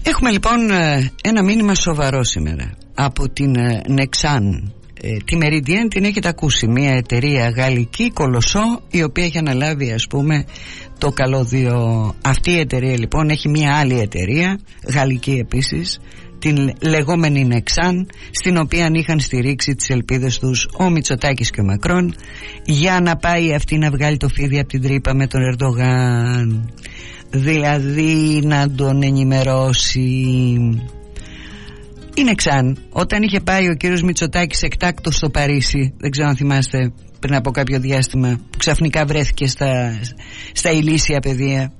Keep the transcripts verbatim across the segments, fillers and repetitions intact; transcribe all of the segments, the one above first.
Έχουμε λοιπόν ένα μήνυμα σοβαρό σήμερα από την Nexan. Τη Meridian την έχετε ακούσει, μια εταιρεία γαλλική κολοσσό, η οποία έχει αναλάβει, ας πούμε, το καλώδιο. Αυτή η εταιρεία λοιπόν έχει μια άλλη εταιρεία γαλλική επίσης, την λεγόμενη Nexan, στην οποία είχαν στηρίξει τις ελπίδες τους ο Μητσοτάκης και ο Μακρόν, για να πάει αυτή να βγάλει το φίδι από την τρύπα με τον Ερντογάν, δηλαδή να τον ενημερώσει. Η Nexan, όταν είχε πάει ο κύριος Μητσοτάκης εκτάκτος στο Παρίσι, δεν ξέρω αν θυμάστε, πριν από κάποιο διάστημα, που ξαφνικά βρέθηκε στα, στα ηλίσια πεδία,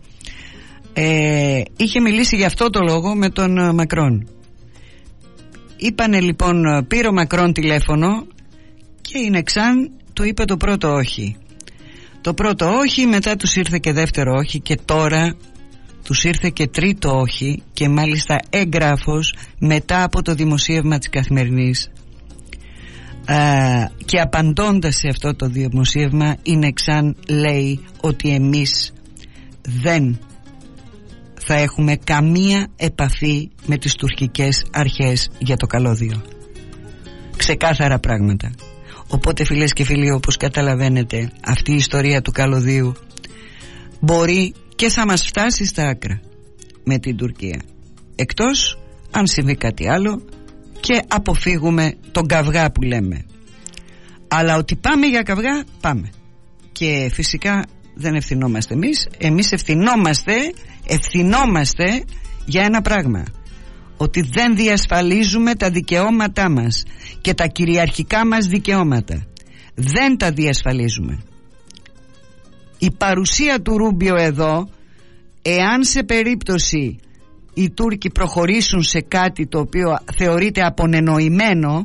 ε, είχε μιλήσει για αυτό το λόγο με τον Μακρόν. Είπανε λοιπόν, πήρε ο Μακρόν τηλέφωνο και η Nexan του είπε το πρώτο όχι. Το πρώτο όχι, μετά τους ήρθε και δεύτερο όχι, και τώρα τους ήρθε και τρίτο όχι, και μάλιστα εγγράφος μετά από το δημοσίευμα της Καθημερινής. Α, και απαντώντας σε αυτό το δημοσίευμα, η Nexan λέει ότι εμείς δεν θα έχουμε καμία επαφή με τις τουρκικές αρχές για το καλώδιο. Ξεκάθαρα πράγματα. Οπότε, φίλες και φίλοι, όπως καταλαβαίνετε, αυτή η ιστορία του καλωδίου μπορεί και θα μας φτάσει στα άκρα με την Τουρκία, εκτός αν συμβεί κάτι άλλο και αποφύγουμε τον καυγά που λέμε. Αλλά ότι πάμε για καυγά, πάμε. Και φυσικά δεν ευθυνόμαστε εμείς. Εμείς ευθυνόμαστε ευθυνόμαστε για ένα πράγμα: ότι δεν διασφαλίζουμε τα δικαιώματά μας και τα κυριαρχικά μας δικαιώματα. Δεν τα διασφαλίζουμε. Η παρουσία του Ρούμπιο εδώ, εάν σε περίπτωση οι Τούρκοι προχωρήσουν σε κάτι το οποίο θεωρείται απονενοημένο,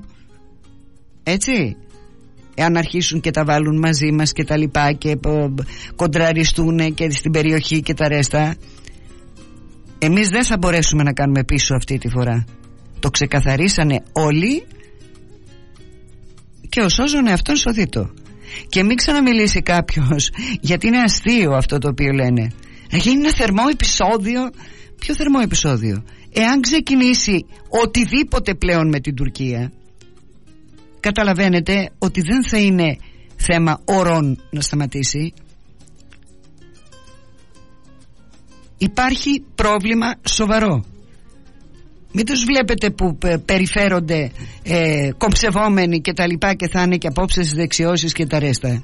έτσι, εάν αρχίσουν και τα βάλουν μαζί μας και τα λοιπά και κοντραριστούν και στην περιοχή και τα ρέστα, εμείς δεν θα μπορέσουμε να κάνουμε πίσω αυτή τη φορά. Το ξεκαθαρίσανε όλοι και ο σώζον εαυτόν σωθήτω. Και μην ξαναμιλήσει κάποιος, γιατί είναι αστείο αυτό το οποίο λένε. Να γίνει ένα θερμό επεισόδιο. Ποιο θερμό επεισόδιο? Εάν ξεκινήσει οτιδήποτε πλέον με την Τουρκία, καταλαβαίνετε ότι δεν θα είναι θέμα ωρών να σταματήσει. Υπάρχει πρόβλημα σοβαρό. Μην τους βλέπετε που περιφέρονται ε, κομψευόμενοι και τα λοιπά και θα είναι και απόψε στις δεξιώσεις και τα ρέστα.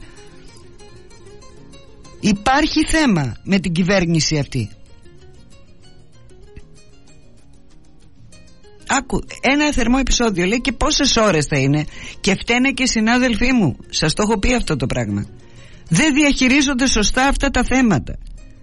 Υπάρχει θέμα με την κυβέρνηση αυτή. Άκου, ένα θερμό επεισόδιο λέει, και πόσες ώρες θα είναι, και φταίνε και συνάδελφοί μου, σας το έχω πει αυτό το πράγμα. Δεν διαχειρίζονται σωστά αυτά τα θέματα.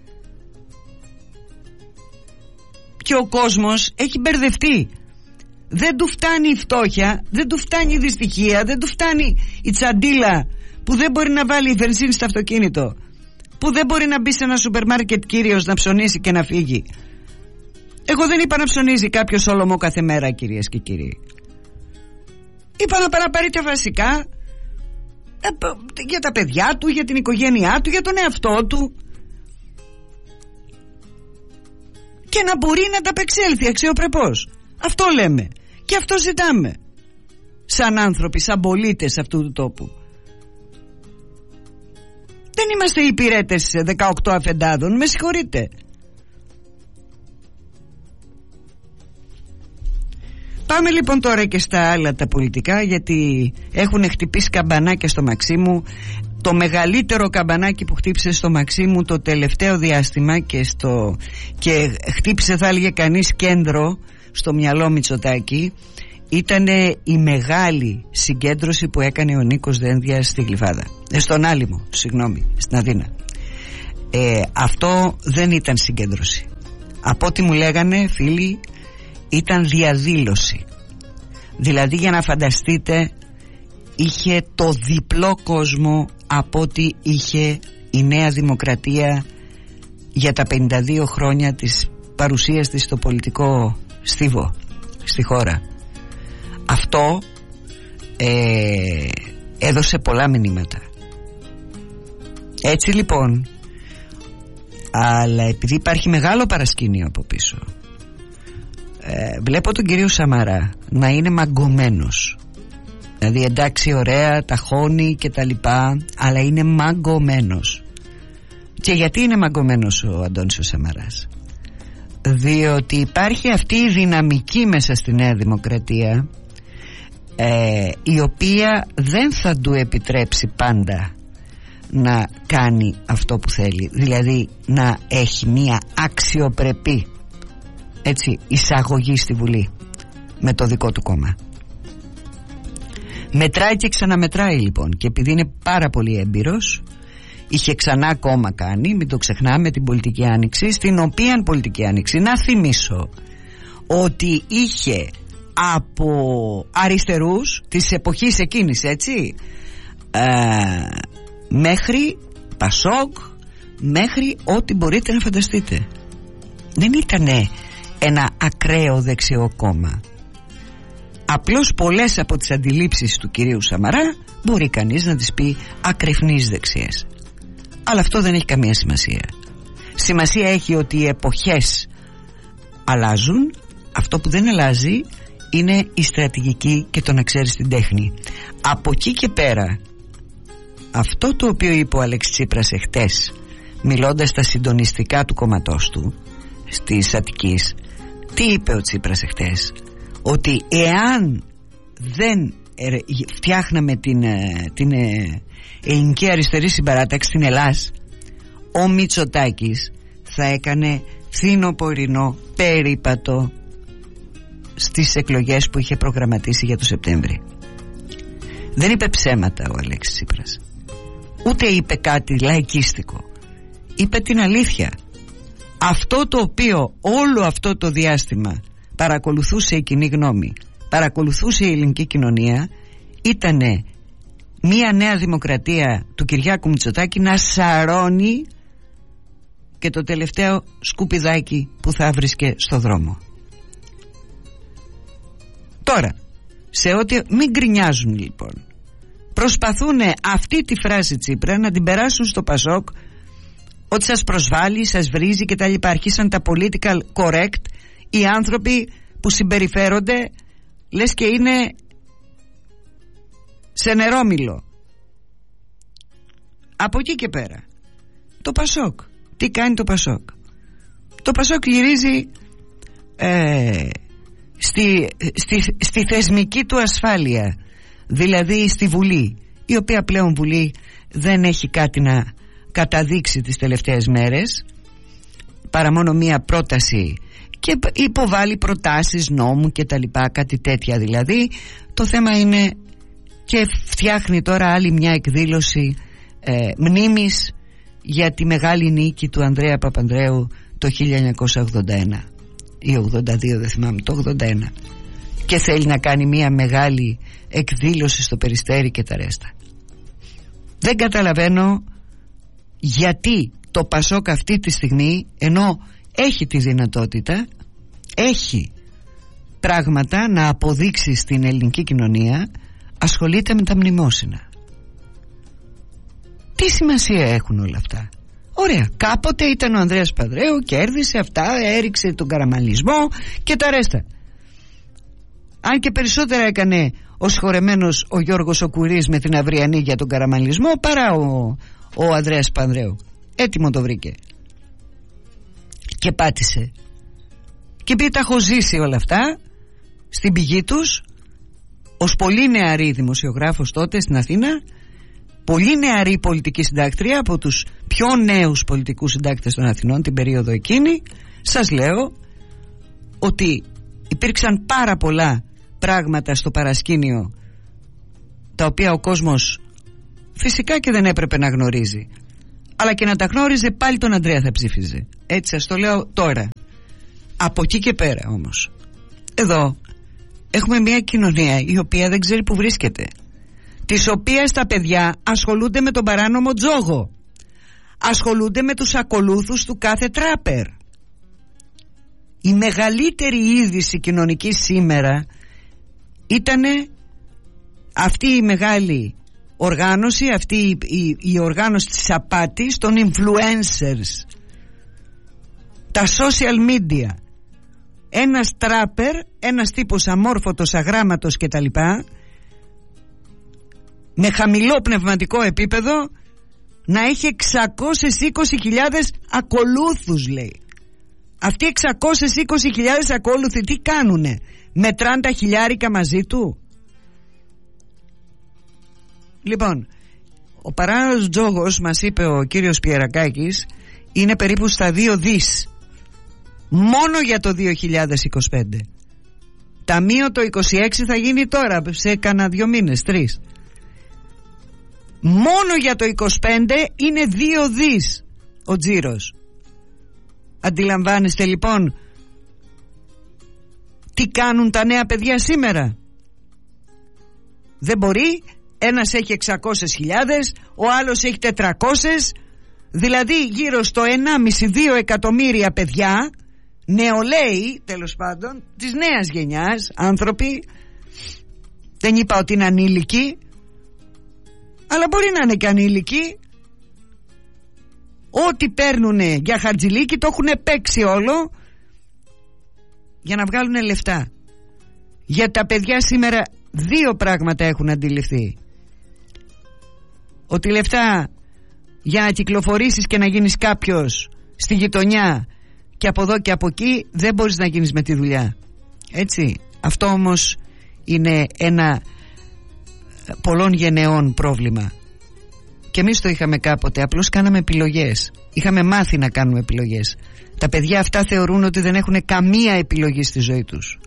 Και ο κόσμος έχει μπερδευτεί. Δεν του φτάνει η φτώχεια, δεν του φτάνει η δυστυχία, δεν του φτάνει η τσαντίλα που δεν μπορεί να βάλει βενζίνη στο αυτοκίνητο, που δεν μπορεί να μπει σε ένα σούπερ μάρκετ κύριος να ψωνίσει και να φύγει. Εγώ δεν είπα να ψωνίζει κάποιος όλωμο κάθε μέρα, κυρίες και κύριοι. Είπα να παραπάρει τα βασικά ε, για τα παιδιά του, για την οικογένειά του, για τον εαυτό του, και να μπορεί να τα απεξέλθει αξιοπρεπώς. Αυτό λέμε και αυτό ζητάμε σαν άνθρωποι, σαν πολίτες αυτού του τόπου. Δεν είμαστε υπηρέτες δεκαοκτώ αφεντάδων, με συγχωρείτε. Πάμε λοιπόν τώρα και στα άλλα τα πολιτικά, γιατί έχουν χτυπήσει καμπανάκια στο Μαξίμου. Το μεγαλύτερο καμπανάκι που χτύπησε στο Μαξίμου το τελευταίο διάστημα και, στο, και χτύπησε, θα έλεγε κανείς, κέντρο στο μυαλό Μητσοτάκη, ήταν η μεγάλη συγκέντρωση που έκανε ο Νίκος Δένδιας στη Γλυφάδα, ε, στον Άλυμο, συγγνώμη, στην Αθήνα. ε, Αυτό δεν ήταν συγκέντρωση. Από ό,τι μου λέγανε φίλοι, ήταν διαδήλωση. Δηλαδή, για να φανταστείτε, είχε το διπλό κόσμο από ό,τι είχε η Νέα Δημοκρατία για τα πενήντα δύο χρόνια της παρουσίας της στο πολιτικό στίβο στη χώρα. Αυτό ε, έδωσε πολλά μηνύματα. Έτσι λοιπόν, αλλά επειδή υπάρχει μεγάλο παρασκήνιο από πίσω, ε, βλέπω τον κύριο Σαμαρά να είναι μαγκωμένος. Δηλαδή εντάξει, ωραία, ταχώνει και τα λοιπά, αλλά είναι μαγκωμένος. Και γιατί είναι μαγκωμένος ο Αντώνης ο Σαμαράς? Διότι υπάρχει αυτή η δυναμική μέσα στη Νέα Δημοκρατία, ε, η οποία δεν θα του επιτρέψει πάντα να κάνει αυτό που θέλει. Δηλαδή να έχει μία αξιοπρεπή, έτσι, εισαγωγή στη Βουλή με το δικό του κόμμα. Μετράει και ξαναμετράει λοιπόν, και επειδή είναι πάρα πολύ έμπειρος, είχε ξανά κόμμα κάνει, μην το ξεχνάμε, την πολιτική άνοιξη, στην οποία πολιτική άνοιξη, να θυμίσω ότι είχε από αριστερούς της εποχής εκείνης, έτσι, ε, μέχρι Πασόκ, μέχρι ό,τι μπορείτε να φανταστείτε. Δεν ήτανε ένα ακραίο δεξιό κόμμα. Απλώς πολλές από τις αντιλήψεις του κυρίου Σαμαρά μπορεί κανείς να τις πει ακρεφνείς δεξιές. Αλλά αυτό δεν έχει καμία σημασία. Σημασία έχει ότι οι εποχές αλλάζουν. Αυτό που δεν αλλάζει είναι η στρατηγική και το να ξέρεις την τέχνη. Από εκεί και πέρα, αυτό το οποίο είπε ο Αλέξης Τσίπρας εχθές, μιλώντας στα συντονιστικά του κόμματός του στις Αττικής, τι είπε ο Τσίπρας εχθές? Ότι εάν δεν φτιάχναμε την, την ελληνική αριστερή συμπαράταξη στην Ελλάς, ο Μητσοτάκης θα έκανε φθινοπορεινό περίπατο στις εκλογές που είχε προγραμματίσει για το Σεπτέμβρη. Δεν είπε ψέματα ο Αλέξης Τσίπρας, ούτε είπε κάτι λαϊκίστικο. Είπε την αλήθεια. Αυτό το οποίο όλο αυτό το διάστημα παρακολουθούσε η κοινή γνώμη, παρακολουθούσε η ελληνική κοινωνία, ήτανε μια νέα δημοκρατία του Κυριάκου Μητσοτάκη να σαρώνει και το τελευταίο σκουπιδάκι που θα βρίσκε στο δρόμο. Τώρα, σε ό,τι μην γκρινιάζουν λοιπόν, προσπαθούν αυτή τη φράση Τσίπρα να την περάσουν στο Πασόκ, ότι σας προσβάλλει, σας βρίζει και τα λοιπά. Αρχίσαν τα political correct, οι άνθρωποι που συμπεριφέρονται λες και είναι σε νερόμυλο. Από εκεί και πέρα, το Πασόκ, τι κάνει το Πασόκ? Το Πασόκ γυρίζει ε, στη, στη, στη θεσμική του ασφάλεια, δηλαδή στη Βουλή, η οποία πλέον Βουλή δεν έχει κάτι να καταδείξει τις τελευταίες μέρες, παρά μόνο μία πρόταση, και υποβάλλει προτάσεις νόμου και τα λοιπά, κάτι τέτοια δηλαδή. Το θέμα είναι, και φτιάχνει τώρα άλλη μια εκδήλωση ε, μνήμης για τη μεγάλη νίκη του Ανδρέα Παπανδρέου το χίλια εννιακόσια ογδόντα ένα ή ογδόντα δύο, δεν θυμάμαι, το ογδόντα ένα, και θέλει να κάνει μια μεγάλη εκδήλωση στο Περιστέρι και τα ρέστα. Δεν καταλαβαίνω γιατί το Πασόκ αυτή τη στιγμή, ενώ έχει τη δυνατότητα, έχει πράγματα να αποδείξει στην ελληνική κοινωνία, ασχολείται με τα μνημόσυνα. Τι σημασία έχουν όλα αυτά? Ωραία, κάποτε ήταν ο Ανδρέας Παπανδρέου, κέρδισε αυτά, έριξε τον καραμαλισμό και τα ρέστα. Αν και περισσότερα έκανε ο συγχωρεμένος ο Γιώργος ο Κουρής με την Αυριανή για τον καραμαλισμό παρά ο, ο Ανδρέας Παπανδρέου. Έτοιμο το βρήκε και πάτησε. Και επειδή τα έχω ζήσει όλα αυτά στην πηγή τους, ως πολύ νεαρή δημοσιογράφος τότε στην Αθήνα, πολύ νεαρή πολιτική συντάκτρια, από τους πιο νέους πολιτικούς συντάκτες των Αθηνών την περίοδο εκείνη, σας λέω ότι υπήρξαν πάρα πολλά πράγματα στο παρασκήνιο τα οποία ο κόσμος φυσικά και δεν έπρεπε να γνωρίζει, αλλά και να τα γνώριζε πάλι τον Ανδρέα θα ψήφιζε. Έτσι σας το λέω τώρα. Από εκεί και πέρα όμως, εδώ έχουμε μια κοινωνία η οποία δεν ξέρει που βρίσκεται, της οποίας τα παιδιά ασχολούνται με τον παράνομο τζόγο, ασχολούνται με τους ακολούθους του κάθε τράπερ. Η μεγαλύτερη είδηση κοινωνική σήμερα ήτανε αυτή η μεγάλη οργάνωση, αυτή η, η, η οργάνωση της απάτης των influencers, τα social media. ένας τράπερ, ένας τύπος αμόρφωτος, αγράμματος κτλ, με χαμηλό πνευματικό επίπεδο, να έχει εξακόσιες είκοσι χιλιάδες ακολούθους, λέει. Αυτοί εξακόσιες είκοσι χιλιάδες ακόλουθοι τι κάνουνε? Μετράνε τα χιλιάρικα μαζί του? Λοιπόν, ο παράνομος τζόγος, μας είπε ο κύριος Πιερακάκης, είναι περίπου στα δύο δις μόνο για το δύο χιλιάδες είκοσι πέντε. Ταμείο το είκοσι έξι θα γίνει τώρα, σε κάνα δύο μήνες, τρεις. Μόνο για το είκοσι πέντε είναι δύο δις ο τζίρος. Αντιλαμβάνεστε λοιπόν τι κάνουν τα νέα παιδιά σήμερα? Δεν μπορεί, ένας έχει εξακόσιες χιλιάδες, ο άλλος έχει τετρακόσιες, δηλαδή γύρω στο ενάμιση με δύο εκατομμύρια παιδιά, νεολαίοι τέλος πάντων, της νέας γενιάς, άνθρωποι, δεν είπα ότι είναι ανήλικοι, αλλά μπορεί να είναι και ανήλικοι, ό,τι παίρνουνε για χαρτζηλίκι το έχουν παίξει όλο για να βγάλουν λεφτά. Για τα παιδιά σήμερα δύο πράγματα έχουν αντιληφθεί: ότι λεφτά για να κυκλοφορήσεις και να γίνεις κάποιος στη γειτονιά και από εδώ και από εκεί δεν μπορείς να γίνεις με τη δουλειά. Έτσι. Αυτό όμως είναι ένα πολλών γενεών πρόβλημα. Και εμείς το είχαμε κάποτε, απλώς κάναμε επιλογές. Είχαμε μάθει να κάνουμε επιλογές. Τα παιδιά αυτά θεωρούν ότι δεν έχουν καμία επιλογή στη ζωή τους.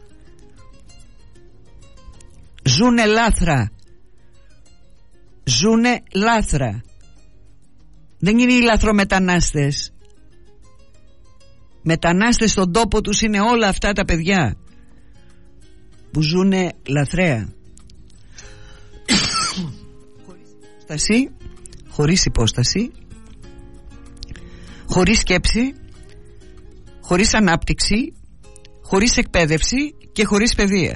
Ζούνε λάθρα. Ζούνε λάθρα. Δεν είναι οι λαθρομετανάστες. Μετανάστες στον τόπο τους είναι όλα αυτά τα παιδιά που ζούνε λαθρέα. Χωρίς υπόσταση, χωρίς υπόσταση, χωρίς σκέψη, χωρίς ανάπτυξη, χωρίς εκπαίδευση και χωρίς παιδεία.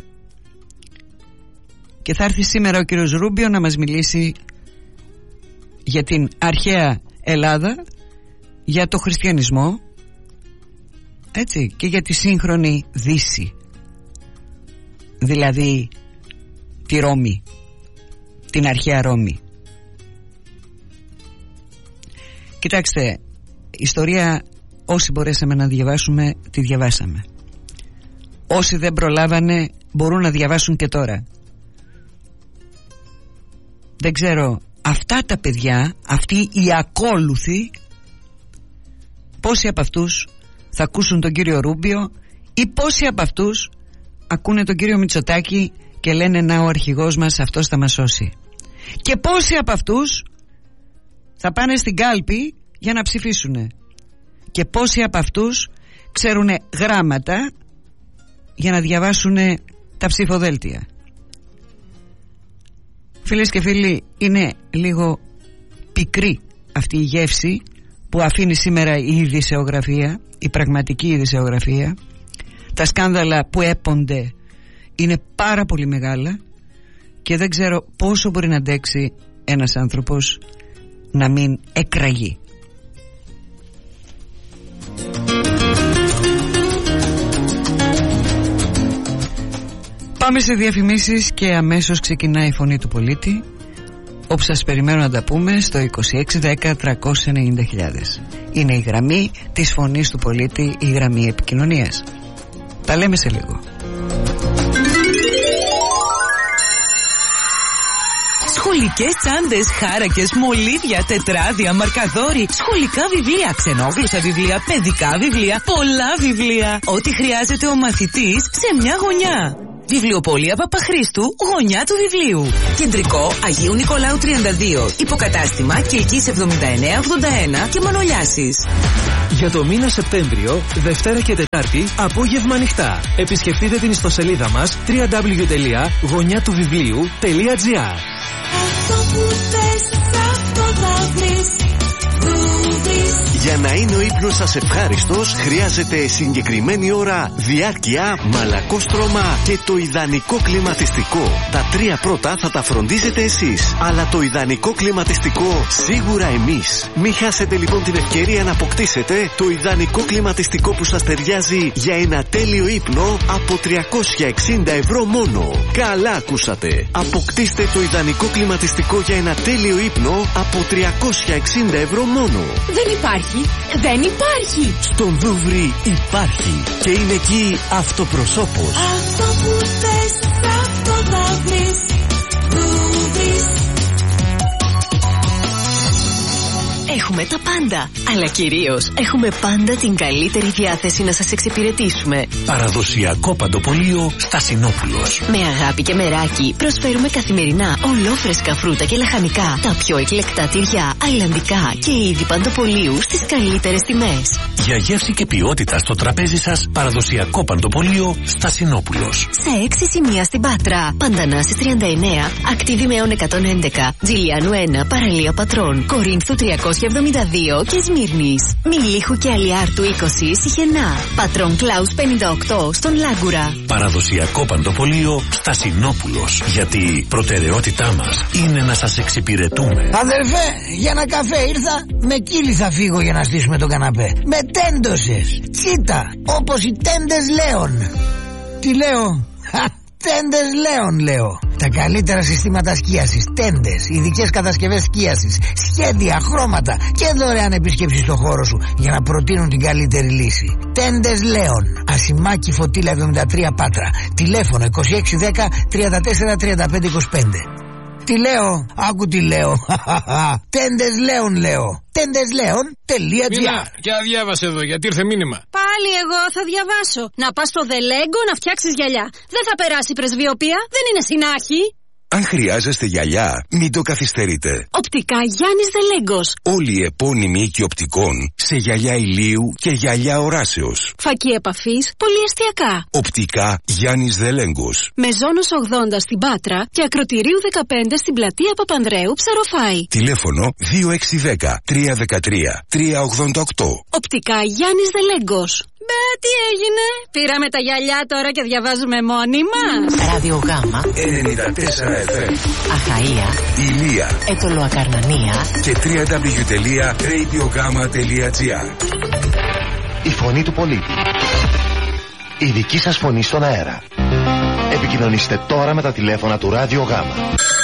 Και θα έρθει σήμερα ο κύριος Ρούμπιο να μας μιλήσει για την αρχαία Ελλάδα, για το χριστιανισμό, έτσι, και για τη σύγχρονη Δύση, δηλαδή τη Ρώμη, την αρχαία Ρώμη. Κοιτάξτε, ιστορία όσοι μπορέσαμε να διαβάσουμε τη διαβάσαμε. Όσοι δεν προλάβανε μπορούν να διαβάσουν και τώρα. Δεν ξέρω, αυτά τα παιδιά, αυτοί οι ακόλουθοι, πόσοι από αυτούς θα ακούσουν τον κύριο Ρούμπιο ή πόσοι από αυτούς ακούνε τον κύριο Μητσοτάκη και λένε να ο αρχηγός μας αυτός θα μας σώσει? Και πόσοι από αυτούς θα πάνε στην κάλπη για να ψηφίσουνε? Και πόσοι από αυτούς ξέρουν γράμματα για να διαβάσουν τα ψηφοδέλτια? Φίλες και φίλοι, είναι λίγο πικρή αυτή η γεύση που αφήνει σήμερα η ειδησεογραφία, η πραγματική ειδησεογραφία. Τα σκάνδαλα που έπονται είναι πάρα πολύ μεγάλα και δεν ξέρω πόσο μπορεί να αντέξει ένας άνθρωπος να μην εκραγεί. Πάμε σε διαφημίσεις και αμέσως ξεκινάει η Φωνή του Πολίτη, όπου σας περιμένω να τα πούμε στο είκοσι έξι δέκα τριακόσια ενενήντα χιλιάδες. Είναι η γραμμή της Φωνής του Πολίτη, η γραμμή επικοινωνίας. Τα λέμε σε λίγο. Σχολικές τσάντες, χάρακες, μολύβια, τετράδια, μαρκαδόροι, σχολικά βιβλία, ξενόγλωσσα βιβλία, παιδικά βιβλία, πολλά βιβλία. Ό,τι χρειάζεται ο μαθητής σε μια γωνιά. Βιβλιοπωλεία Παπαχρήστου, γωνιά του βιβλίου. Κεντρικό Αγίου Νικολάου τριάντα δύο. Υποκατάστημα Κιλκής εβδομήντα εννέα ογδόντα ένα και Μανολιάσης. Για το μήνα Σεπτέμβριο, Δευτέρα και Τετάρτη, απόγευμα ανοιχτά. Επισκεφτείτε την ιστοσελίδα μας double-u double-u double-u τελεία γωνιά του βιβλίου τελεία τζι άρ. Αυτό που θες, αυτό θα βρεις. Για να είναι ο ύπνος σας ευχάριστος, χρειάζεται συγκεκριμένη ώρα, διάρκεια, μαλακόστρωμα και το ιδανικό κλιματιστικό. Τα τρία πρώτα θα τα φροντίζετε εσείς, αλλά το ιδανικό κλιματιστικό σίγουρα εμείς. Μην χάσετε λοιπόν την ευκαιρία να αποκτήσετε το ιδανικό κλιματιστικό που σας ταιριάζει για ένα τέλειο ύπνο από τριακόσια εξήντα ευρώ μόνο. Καλά ακούσατε. Αποκτήστε το ιδανικό κλιματιστικό για ένα τέλειο ύπνο από τριακόσια εξήντα ευρώ μόνο. Δεν υπάρχει. Δεν υπάρχει. Στον Δούβρι υπάρχει. Και είναι εκεί αυτοπροσώπος. Αυτό που θες, αυτό θα βρεις. Δούβρις. Έχουμε τα πάντα, αλλά κυρίως έχουμε πάντα την καλύτερη διάθεση να σας εξυπηρετήσουμε. Παραδοσιακό παντοπολείο Στασινόπουλος. Με αγάπη και μεράκι προσφέρουμε καθημερινά ολόφρεσκα φρούτα και λαχανικά, τα πιο εκλεκτά τυριά, αιλαντικά και είδη παντοπολείου στις καλύτερες τιμές. Για γεύση και ποιότητα στο τραπέζι σας, παραδοσιακό παντοπολείο Στασινόπουλος. Σε έξι σημεία στην Πάτρα, Παντανάσης τριάντα εννέα, Ακτίβη εκατόν έντεκα, Τζιλιάνου ένα, Παραλία Πατρών, Κορίνθου τριακόσια εβδομήντα δύο και Σμύρνης. Μιλίχου και Αλιάρτου είκοσι, Σιχενά. Πατρών Κλάους πενήντα οκτώ στον Λάγκουρα. Παραδοσιακό παντοπολείο Στασινόπουλος. Γιατί προτεραιότητά μας είναι να σας εξυπηρετούμε. Αδερφέ, για ένα καφέ ήρθα. Με κύλι θα φύγω για να στήσουμε το καναπέ. Με τέντωσες. Κοίτα, όπως οι τέντες Λέων. Τι λέω? Τέντες Λέων λέω. Τα καλύτερα συστήματα σκίασης, τέντες, ειδικές κατασκευές σκίασης, σχέδια, χρώματα και δωρεάν επίσκεψη στο χώρο σου για να προτείνουν την καλύτερη λύση. Τέντες Λέων. Ασημάκι Φωτήλα εβδομήντα τρία Πάτρα. Τηλέφωνο είκοσι έξι δέκα τριάντα τέσσερα τριάντα πέντε είκοσι πέντε. Τι λέω? Άκου τι λέω. Τέντες Λέων λέω. τέντες λέων τελεία τζι άρ. Και διάβασε εδώ γιατί ήρθε μήνυμα. Πάλι εγώ θα διαβάσω. Να πας στο Δελέγκο να φτιάξεις γυαλιά. Δεν θα περάσει η πρεσβειοπία, δεν είναι συνάχη. Αν χρειάζεστε γυαλιά, μην το καθυστερείτε. Οπτικά Γιάννης Δελέγκος. Όλοι οι επώνυμοι οίκοι οπτικών σε γυαλιά ηλίου και γυαλιά οράσεως. Φακή επαφής, πολυεστιακά. Οπτικά Γιάννης Δελέγκος. Μεζόνος ογδόντα στην Πάτρα και Ακροτηρίου δεκαπέντε στην πλατεία Παπανδρέου Ψαροφάη. Τηλέφωνο δύο έξι ένα μηδέν τρία ένα τρία τρία ογδόντα οκτώ. Οπτικά Γιάννης Δελέγκος. Μπε, τι έγινε? Πήραμε τα γυαλιά τώρα και διαβάζουμε μόνοι μας. Ραδιογάμα ενενήντα τέσσερα εφ εμ. Αχαΐα, Ηλία, Ετωλοακαρνανία και double-u double-u double-u τελεία radiogama τελεία τζι άρ. Η φωνή του πολίτη. Η δική σας φωνή στον αέρα. Επικοινωνήστε τώρα με τα τηλέφωνα του Ραδιογάμα.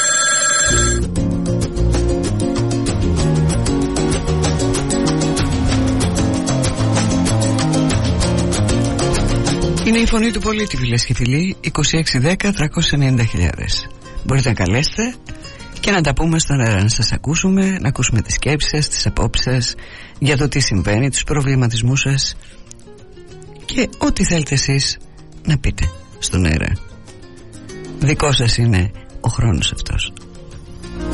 Είναι η φωνή του πολίτη, φίλες και φίλοι. Είκοσι έξι δέκα τριακόσια ενενήντα χιλιάδες. Μπορείτε να καλέσετε και να τα πούμε στον αέρα, να σας ακούσουμε, να ακούσουμε τις σκέψεις σας, τις απόψεις σας για το τι συμβαίνει, τους προβληματισμούς σας και ό,τι θέλετε εσείς να πείτε στον αέρα. Δικό σας είναι ο χρόνος αυτός.